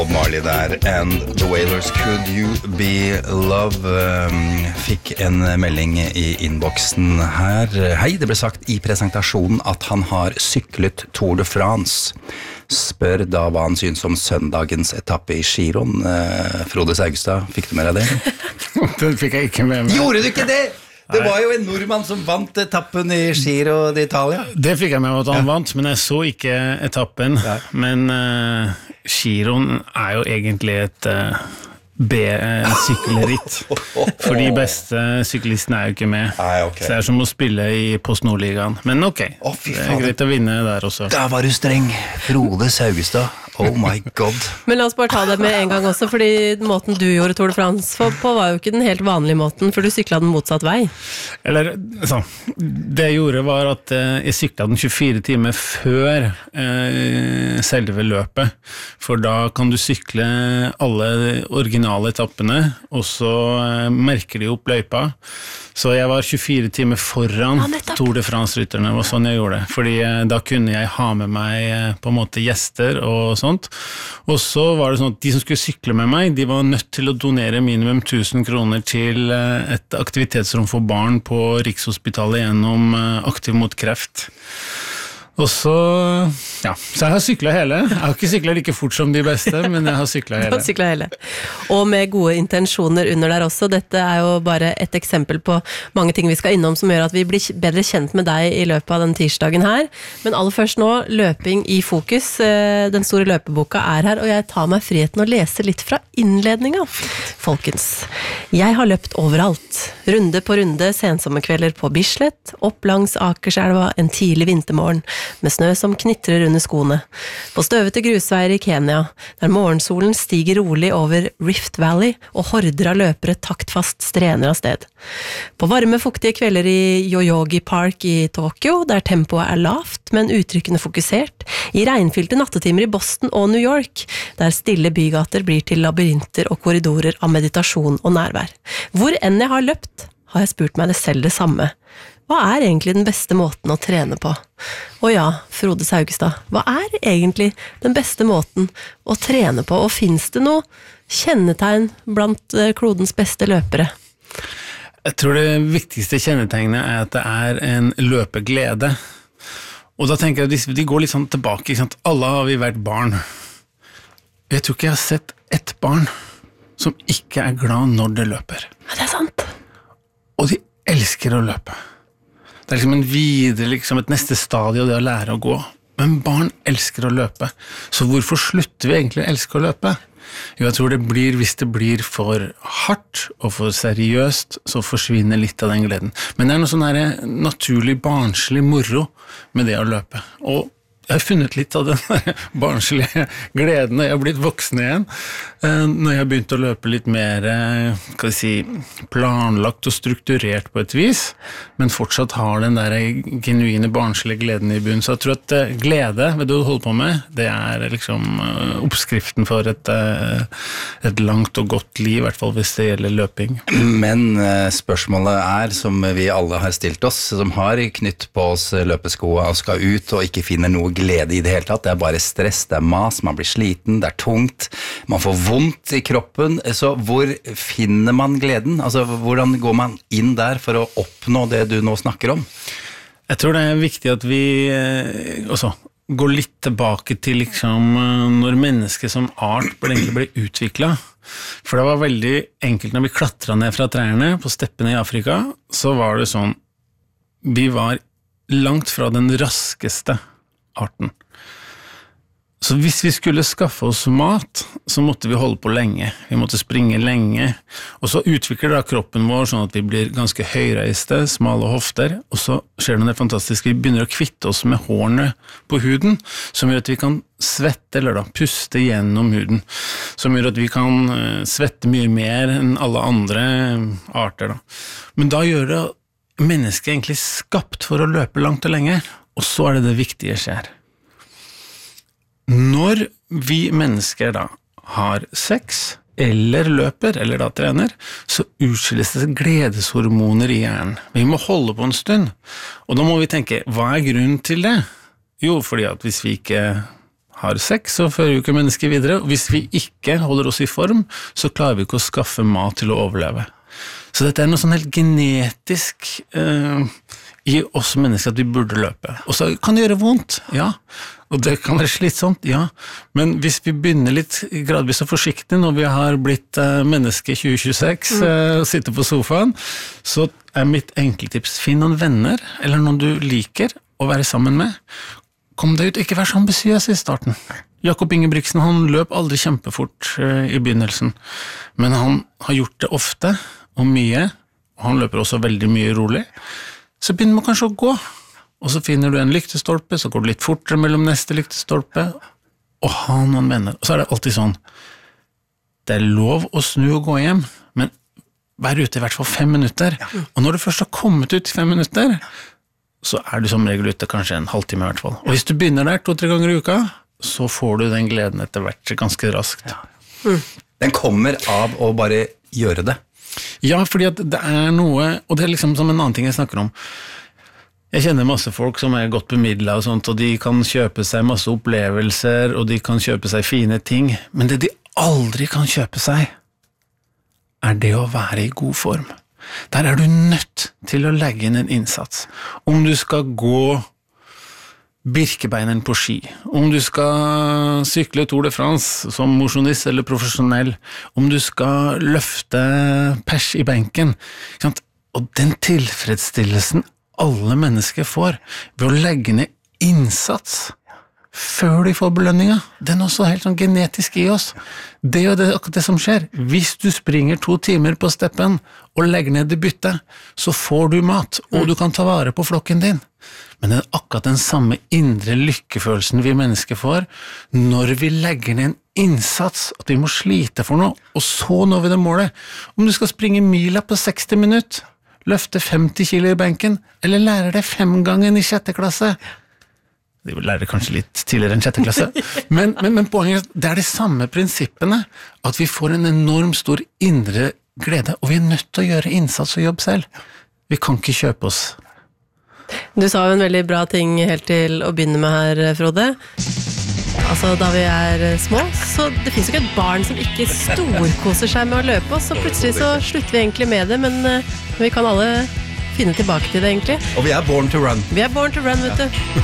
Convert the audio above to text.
Bob Marley der, and The Wailers, Could You Be Love, fikk en melding i innboksen her. Hei, det ble sagt i presentasjonen at han har syklet Tour de France. Spør da hva han synes om søndagens etappe i Giron. Frode Saugstad, fikk du med deg det? Det fikk jeg ikke med meg. Gjorde du ikke det? Det var jo en nordmann som vant etappen i Giro d'Italia. Det fikk jeg med at han vant, men jeg så ikke etappen. Ja. Men Giron er jo egentlig et B-sykkelritt. For de beste syklistene er jo ikke med. Okay. Så det er som å spille i Post Nord-ligaen. Men ok, det er greit å vinne der også. Da var du streng, Frode Saugstad. Oh my god. Men la oss bare ta det med en gang også, fordi måten du gjorde Tour de France på var jo ikke den helt vanlige måten, for du syklet den motsatt vei. Eller, det jeg gjorde var at jeg syklet den 24 timer før selve løpet, for da kan du sykle alle originale etappene, og så merker de opp løypa. Så jeg var 24 timer foran Tour de France-rytterne, det var sånn jeg gjorde det. Fordi da kunne jeg ha med meg på en måte gjester og sånt. Og så var det sånn at de som skulle sykle med meg, de var nødt til å donere minimum 1000 kroner til et aktivitetsrom for barn på Rikshospitalet gjennom Aktiv mot kreft. Og så, så jeg har syklet hele. Jeg har ikke syklet like fort som de beste, men jeg har syklet hele. Og med gode intensjoner under der også. Dette er jo bare et eksempel på mange ting vi skal innom som gjør at vi blir bedre kjent med deg i løpet av den tirsdagen her. Men aller først nå, løping i fokus. Den store løpeboka er her, og jeg tar meg friheten å lese litt fra innledninga. Folkens, jeg har løpt overalt. Runde på runde, sensommerkvelder på Bislett, opp langs Akerselva en tidlig vintermorgen, med snø som knitrer under skoene. På støvete grusveier i Kenya, der morgensolen stiger rolig over Rift Valley, og horder av løpere taktfast strener av sted. På varme, fuktige kvelder i Yoyogi Park i Tokyo, der tempoet er lavt, men uttrykkende fokusert. I regnfylte nattetimer i Boston og New York, der stille bygater blir til labyrinter og korridorer av meditasjon og nærvær. Hvor enn jeg har løpt, har jeg spurt meg det selv det samme. Hva er egentlig den beste måten å trene på? Og ja, Frode Saugstad, hva er egentlig den beste måten å trene på? Og finnes det noe kjennetegn blant klodens beste løpere? Jeg tror det viktigste kjennetegnet er at det er en løpeglede. Og da tenker jeg at de går litt sånn tilbake, ikke sant? Alle har vi vært barn. Jeg tror ikke jeg har sett ett barn som ikke er glad når det løper. Ja, det er sant. Og de elsker å løpe. Det er liksom et neste stadie av det å lære å gå. Men barn elsker å løpe. Så hvorfor slutter vi egentlig å elske å løpe? Jo, jeg tror hvis det blir for hardt og for seriøst, så forsvinner litt av den gleden. Men det er noe sånn her naturlig, barnslig moro med det å løpe. Og jeg har funnet litt av den barnslige gleden når jeg har blitt voksen igjen, når jeg har begynt å løpe litt mer planlagt og strukturert på et vis, men fortsatt har den der genuine barnslige gleden i bunnen. Så jeg tror at glede ved det du holder på med, det er liksom oppskriften for et langt og godt liv, i hvert fall hvis det gjelder løping. Men spørsmålet er, som vi alle har stilt oss, som har knytt på oss løpeskoa og skal ut og ikke finner noe glede i det hele tatt, det er bare stress, det er mas, man blir sliten, det er tungt, man får vondt i kroppen, så hvor finner man gleden? Altså, hvordan går man inn der for å oppnå det du nå snakker om? Jeg tror det er viktig at vi også går litt tilbake til når mennesket som art egentlig ble utviklet. For det var veldig enkelt når vi klatret ned fra trærne på steppene i Afrika, så var det sånn, vi var langt fra den raskeste arten. Så hvis vi skulle skaffe oss mat, så måtte vi holde på lenge. Vi måtte springe lenge. Og så utvikler da kroppen vår sånn at vi blir ganske høyreiste, smale hofter, og så skjer det noe fantastisk. Vi begynner å kvitte oss med hårene på huden, som gjør at vi kan svette, eller da puste gjennom huden. Som gjør at vi kan svette mye mer enn alle andre arter. Da. Men da gjør det mennesket egentlig skapt for å løpe langt og lenge. Og så er det viktige skjer. Når vi mennesker da har sex, eller løper, eller da trener, så utskilles det gledeshormoner i hjernen. Vi må holde på en stund. Og da må vi tenke, hva er grunnen til det? Jo, fordi at hvis vi ikke har sex, så fører jo ikke mennesket videre. Og hvis vi ikke holder oss i form, så klarer vi ikke å skaffe mat til å overleve. Så dette noe sånn helt genetisk i oss mennesker at vi burde løpe. Og så kan det gjøre vondt, ja. Og det kan være slitsomt, ja. Men hvis vi begynner litt gradvis og forsiktig når vi har blitt menneske 2026 og sitter på sofaen, så mitt enkeltips, finn noen venner, eller noen du liker å være sammen med. Kom deg ut, ikke vær så ambisiøs i starten. Jakob Ingebrigtsen, han løp aldri kjempefort i begynnelsen, men han har gjort det ofte og mye, og han løper også veldig mye rolig. Så begynner man kanskje å gå, og så finner du en lyktestolpe, så går du litt fortere mellom neste lyktestolpe, og ha noen venner. Og så det alltid sånn, det lov å snu og gå hjem, men vær ute i hvert fall 5 minutter. Og når du først har kommet ut i 5 minutter, så du som regel ute kanskje en halvtime i hvert fall. Og hvis du begynner der 2-3 ganger i uka, så får du den gleden etter hvert ganske raskt. Den kommer av å bare gjøre det. Ja, fordi at det noe, og det liksom som en annen ting jeg snakker om. Jeg kjenner masse folk som godt bemidlet og sånt, og de kan kjøpe seg masse opplevelser, og de kan kjøpe seg fine ting, men det de aldri kan kjøpe seg, det å være i god form. Der du nødt til å legge inn en innsats. Om du skal gå Birkebeineren på ski, om du skal sykle Tour de France som mosjonist eller profesjonell, om du skal løfte pers i benken, og den tilfredsstillelsen alle mennesker får ved å legge ned innsats før de får belønninga, den også helt sånn genetisk i oss. Det akkurat det som skjer. Hvis du springer 2 timer på steppen og legger ned i bytte, så får du mat, og du kan ta vare på flokken din. Men det akkurat den samme indre lykkefølelsen vi mennesker får når vi legger ned en innsats, at vi må slite for noe, og så når vi det målet. Om du skal springe mila på 60 minutter, løfte 50 kilo i benken, eller lære deg 5 ganger i 6. klasse. De lærer kanskje litt tidligere enn 6. klasse, men poenget det de samme prinsippene, at vi får en enorm stor indre glede, og vi nødt til å gjøre innsats og jobb selv. Vi kan ikke kjøpe oss. Du sa jo en veldig bra ting helt til å begynne med her, Frode. Altså, da vi små, så det finnes jo ikke et barn som ikke storkoser seg med å løpe, og så plutselig så slutter vi egentlig med det, men vi kan alle finne tilbake til det egentlig. Og vi born to run. Vi born to run, vet du.